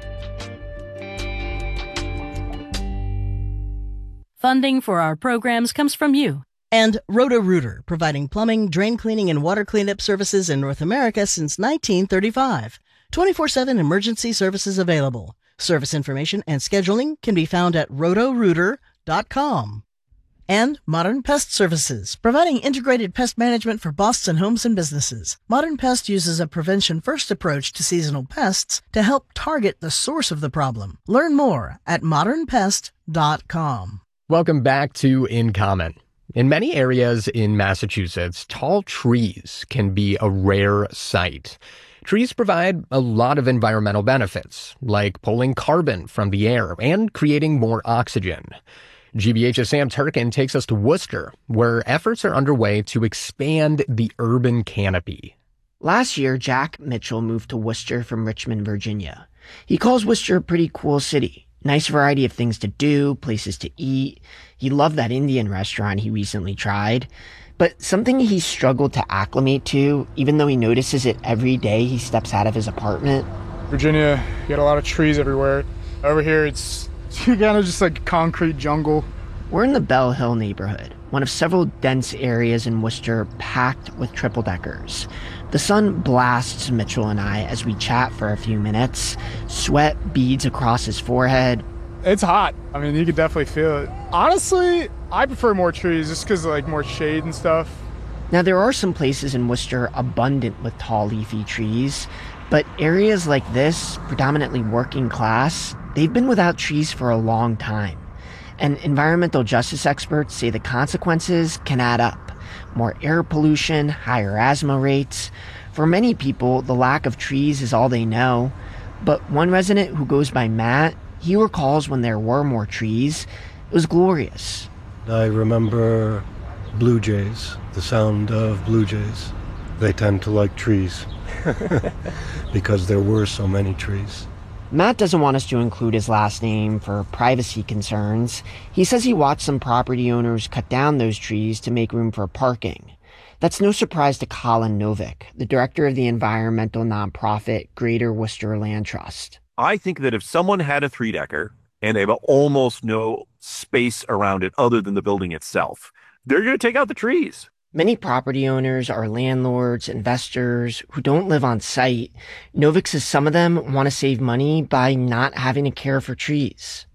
Funding for our programs comes from you. And Roto-Rooter, providing plumbing, drain cleaning, and water cleanup services in North America since nineteen thirty-five. twenty-four seven emergency services available. Service information and scheduling can be found at roto rooter dot com. And Modern Pest Services, providing integrated pest management for Boston homes and businesses. Modern Pest uses a prevention-first approach to seasonal pests to help target the source of the problem. Learn more at modern pest dot com. Welcome back to In Common. In many areas in Massachusetts, tall trees can be a rare sight. Trees provide a lot of environmental benefits, like pulling carbon from the air and creating more oxygen. G B H's Sam Turkin takes us to Worcester, where efforts are underway to expand the urban canopy. Last year, Jack Mitchell moved to Worcester from Richmond, Virginia. He calls Worcester a pretty cool city. Nice variety of things to do, places to eat. He loved that Indian restaurant he recently tried. But something he struggled to acclimate to, even though he notices it every day he steps out of his apartment. Virginia, you got a lot of trees everywhere. Over here, it's, it's kind of just like concrete jungle. We're in the Bell Hill neighborhood, one of several dense areas in Worcester packed with triple-deckers. The sun blasts Mitchell and I as we chat for a few minutes. Sweat beads across his forehead. It's hot. I mean, you could definitely feel it. Honestly, I prefer more trees just because of like more shade and stuff. Now, there are some places in Worcester abundant with tall leafy trees, but areas like this, predominantly working class, they've been without trees for a long time. And environmental justice experts say the consequences can add up. More air pollution, higher asthma rates. For many people, the lack of trees is all they know. But one resident who goes by Matt, he recalls when there were more trees. It was glorious. I remember blue jays, the sound of blue jays. They tend to like trees because there were so many trees. Matt doesn't want us to include his last name for privacy concerns. He says he watched some property owners cut down those trees to make room for parking. That's no surprise to Colin Novick, the director of the environmental nonprofit Greater Worcester Land Trust. I think that if someone had a three-decker and they have almost no space around it other than the building itself, they're going to take out the trees. Many property owners are landlords, investors who don't live on site. Novick says some of them want to save money by not having to care for trees.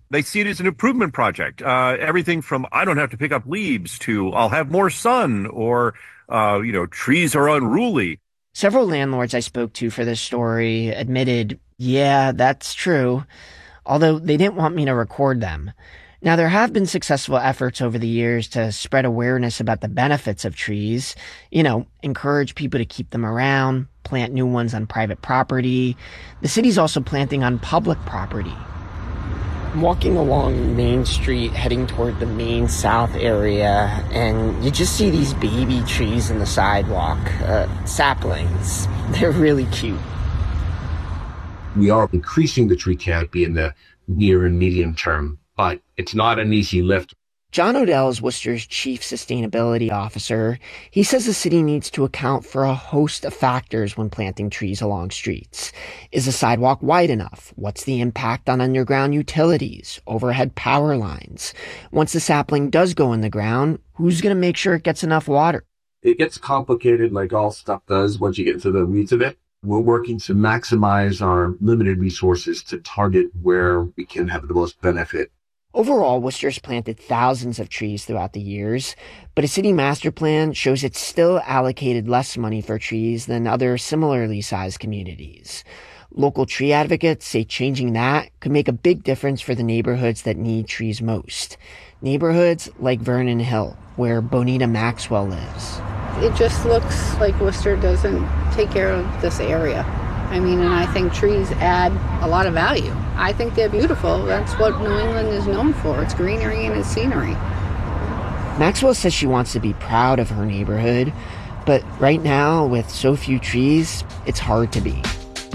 They see it as an improvement project. Uh, everything from I don't have to pick up leaves to I'll have more sun or, uh, you know, trees are unruly. Several landlords I spoke to for this story admitted, yeah, that's true, although they didn't want me to record them. Now, there have been successful efforts over the years to spread awareness about the benefits of trees, you know, encourage people to keep them around, plant new ones on private property. The city's also planting on public property. I'm walking along Main Street, heading toward the Main South area, and you just see these baby trees in the sidewalk, uh, saplings. They're really cute. We are increasing the tree canopy in the near and medium term, but it's not an easy lift. John Odell is Worcester's chief sustainability officer. He says the city needs to account for a host of factors when planting trees along streets. Is the sidewalk wide enough? What's the impact on underground utilities, overhead power lines? Once the sapling does go in the ground, who's going to make sure it gets enough water? It gets complicated like all stuff does once you get into the weeds of it. We're working to maximize our limited resources to target where we can have the most benefit. Overall, Worcester's planted thousands of trees throughout the years, but a city master plan shows it's still allocated less money for trees than other similarly sized communities. Local tree advocates say changing that could make a big difference for the neighborhoods that need trees most. Neighborhoods like Vernon Hill, where Bonita Maxwell lives. It just looks like Worcester doesn't take care of this area. I mean, and I think trees add a lot of value. I think they're beautiful. That's what New England is known for. It's greenery and it's scenery. Maxwell says she wants to be proud of her neighborhood, but right now, with so few trees, it's hard to be.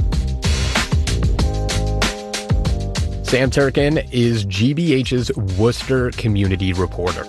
Sam Turkin is G B H's Worcester community reporter.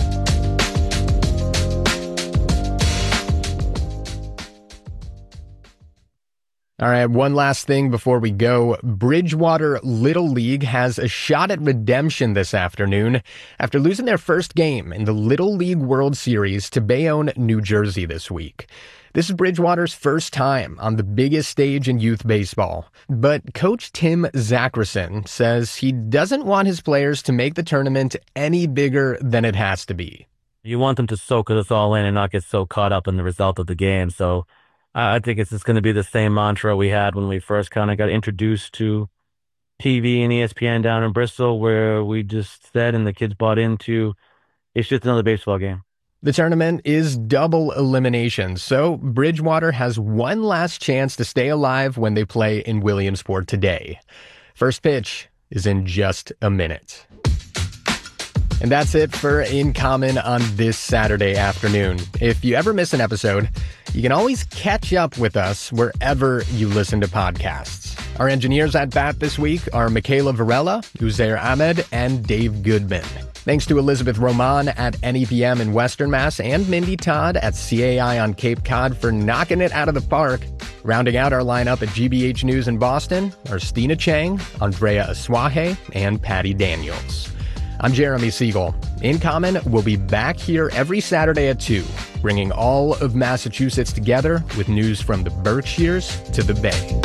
All right, one last thing before we go. Bridgewater Little League has a shot at redemption this afternoon after losing their first game in the Little League World Series to Bayonne, New Jersey this week. This is Bridgewater's first time on the biggest stage in youth baseball. But Coach Tim Zachrison says he doesn't want his players to make the tournament any bigger than it has to be. You want them to soak us all in and not get so caught up in the result of the game, so I think it's just going to be the same mantra we had when we first kind of got introduced to T V and E S P N down in Bristol, where we just said and the kids bought into, it's just another baseball game. The tournament is double elimination, so Bridgewater has one last chance to stay alive when they play in Williamsport today. First pitch is in just a minute. And that's it for In Common on this Saturday afternoon. If you ever miss an episode, you can always catch up with us wherever you listen to podcasts. Our engineers at Bat this week are Michaela Varela, Uzair Ahmed, and Dave Goodman. Thanks to Elizabeth Roman at N E P M in Western Mass and Mindy Todd at C A I on Cape Cod for knocking it out of the park. Rounding out our lineup at G B H News in Boston are Stina Chang, Andrea Aswahe, and Patty Daniels. I'm Jeremy Siegel. In Common will be back here every Saturday at two, bringing all of Massachusetts together with news from the Berkshires to the Bay.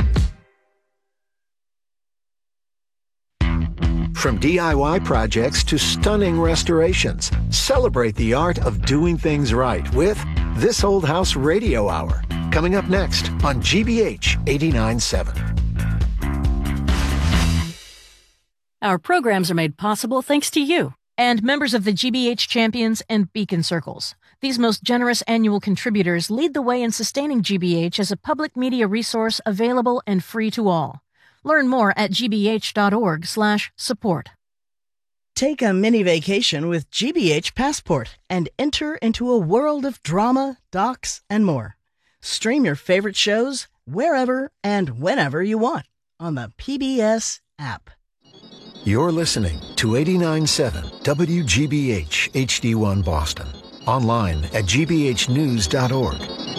From D I Y projects to stunning restorations, celebrate the art of doing things right with This Old House Radio Hour, coming up next on G B H eighty-nine point seven. Our programs are made possible thanks to you and members of the G B H Champions and Beacon Circles. These most generous annual contributors lead the way in sustaining G B H as a public media resource available and free to all. Learn more at gbh.org slash support. Take a mini vacation with G B H Passport and enter into a world of drama, docs, and more. Stream your favorite shows wherever and whenever you want on the P B S app. You're listening to eighty-nine point seven W G B H H D one Boston. Online at g b h news dot org.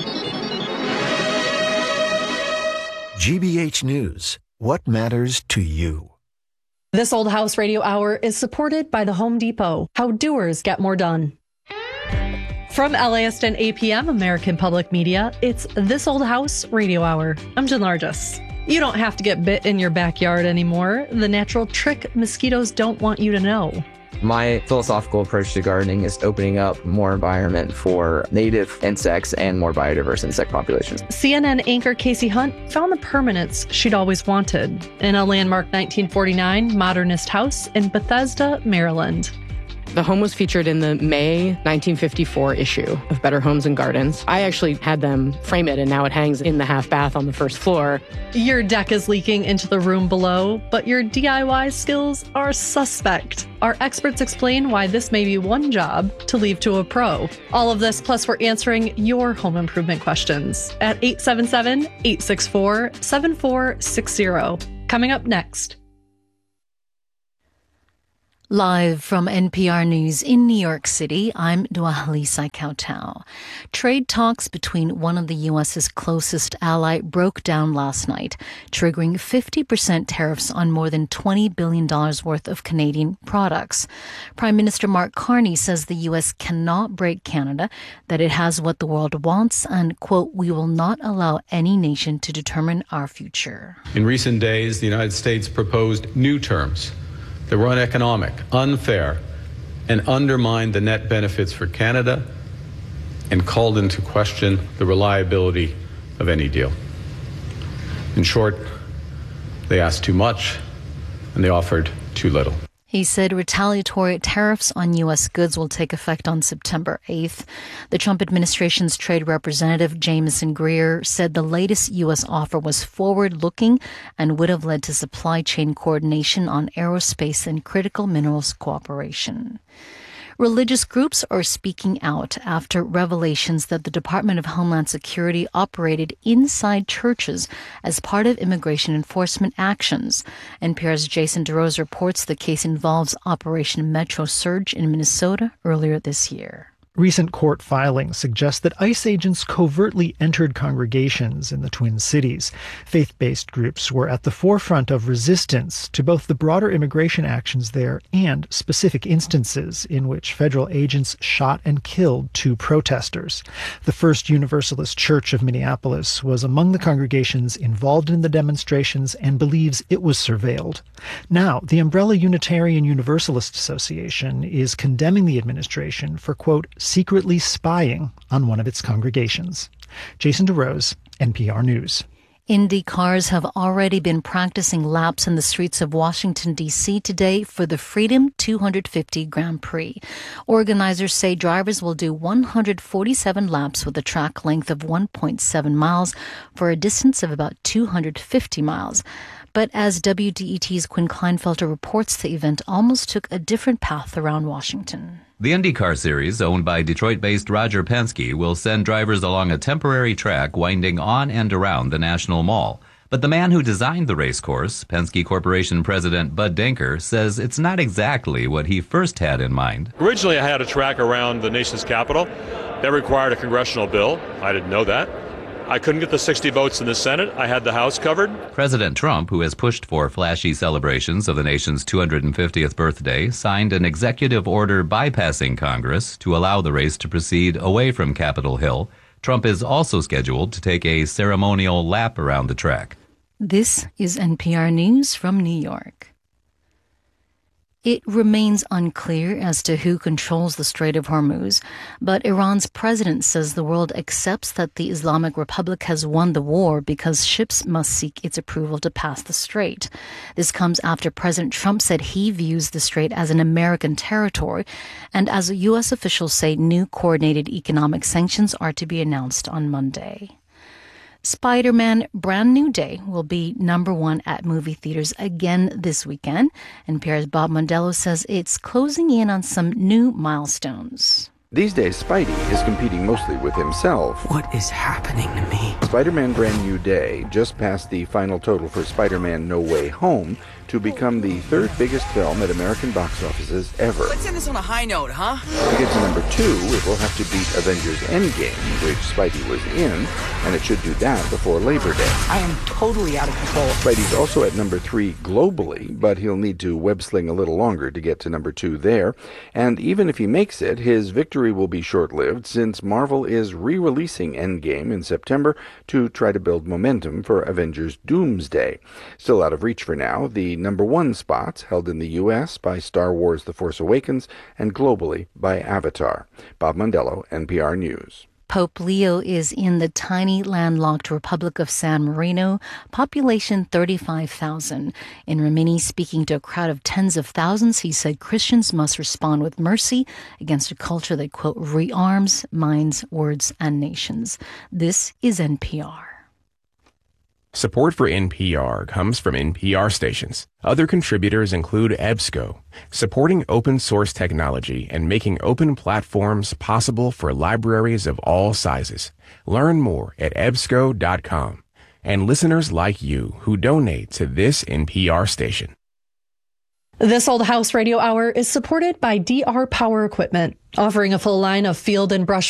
G B H News. What matters to you? This Old House Radio Hour is supported by the Home Depot. How doers get more done. From L A S T and A P M, American Public Media, it's This Old House Radio Hour. I'm Jen Largis. You don't have to get bit in your backyard anymore. The natural trick mosquitoes don't want you to know. My philosophical approach to gardening is opening up more environment for native insects and more biodiverse insect populations. C N N anchor Casey Hunt found the permanence she'd always wanted in a landmark nineteen forty-nine modernist house in Bethesda, Maryland. The home was featured in the May nineteen fifty-four issue of Better Homes and Gardens. I actually had them frame it, and now it hangs in the half bath on the first floor. Your deck is leaking into the room below, but your D I Y skills are suspect. Our experts explain why this may be one job to leave to a pro. All of this, plus we're answering your home improvement questions at eight seven seven, eight six four, seven four six zero. Coming up next. Live from N P R News in New York City, I'm Dwahali Saikautau. Trade talks between one of the U S's closest ally broke down last night, triggering fifty percent tariffs on more than twenty billion dollars worth of Canadian products. Prime Minister Mark Carney says the U S cannot break Canada, that it has what the world wants, and, quote, we will not allow any nation to determine our future. In recent days, the United States proposed new terms that were uneconomic, unfair, and undermined the net benefits for Canada and called into question the reliability of any deal. In short, they asked too much and they offered too little. He said retaliatory tariffs on U S goods will take effect on September eighth. The Trump administration's trade representative, Jameson Greer, said the latest U S offer was forward-looking and would have led to supply chain coordination on aerospace and critical minerals cooperation. Religious groups are speaking out after revelations that the Department of Homeland Security operated inside churches as part of immigration enforcement actions. N P R's Jason DeRose reports the case involves Operation Metro Surge in Minnesota earlier this year. Recent court filings suggest that ICE agents covertly entered congregations in the Twin Cities. Faith-based groups were at the forefront of resistance to both the broader immigration actions there and specific instances in which federal agents shot and killed two protesters. The First Universalist Church of Minneapolis was among the congregations involved in the demonstrations and believes it was surveilled. Now, the Umbrella Unitarian Universalist Association is condemning the administration for, quote, secretly spying on one of its congregations. Jason DeRose, N P R News. Indy cars have already been practicing laps in the streets of Washington, D C today for the Freedom two hundred fifty Grand Prix. Organizers say drivers will do one hundred forty-seven laps with a track length of one point seven miles for a distance of about two hundred fifty miles. But as W D E T's Quinn Kleinfelter reports, the event almost took a different path around Washington. The IndyCar Series, owned by Detroit-based Roger Penske, will send drivers along a temporary track winding on and around the National Mall. But the man who designed the race course, Penske Corporation President Bud Denker, says it's not exactly what he first had in mind. Originally, I had a track around the nation's capital. That required a congressional bill. I didn't know that. I couldn't get the sixty votes in the Senate. I had the House covered. President Trump, who has pushed for flashy celebrations of the nation's two hundred fiftieth birthday, signed an executive order bypassing Congress to allow the race to proceed away from Capitol Hill. Trump is also scheduled to take a ceremonial lap around the track. This is N P R News from New York. It remains unclear as to who controls the Strait of Hormuz, but Iran's president says the world accepts that the Islamic Republic has won the war because ships must seek its approval to pass the strait. This comes after President Trump said he views the strait as an American territory, and as U S officials say, new coordinated economic sanctions are to be announced on Monday. Spider-Man Brand New Day will be number one at movie theaters again this weekend. N P R's Bob Mondello says it's closing in on some new milestones. These days, Spidey is competing mostly with himself. What is happening to me? Spider-Man Brand New Day just passed the final total for Spider-Man No Way Home to become the third biggest film at American box offices ever. Let's end this on a high note, huh? To get to number two, it will have to beat Avengers Endgame, which Spidey was in, and it should do that before Labor Day. I am totally out of control. Spidey's also at number three globally, but he'll need to web-sling a little longer to get to number two there. And even if he makes it, his victory will be short-lived, since Marvel is re-releasing Endgame in September to try to build momentum for Avengers Doomsday. Still out of reach for now, the number one spots held in the U S by Star Wars The Force Awakens and globally by Avatar. Bob Mondello, N P R News. Pope Leo is in the tiny landlocked Republic of San Marino, population thirty-five thousand. In Rimini, speaking to a crowd of tens of thousands, he said Christians must respond with mercy against a culture that, quote, rearms minds, words, and nations. This is N P R. Support for N P R comes from N P R stations. Other contributors include EBSCO, supporting open source technology and making open platforms possible for libraries of all sizes. Learn more at ebsco dot com. And listeners like you who donate to this N P R station. This Old House Radio Hour is supported by D R Power Equipment, offering a full line of field and brush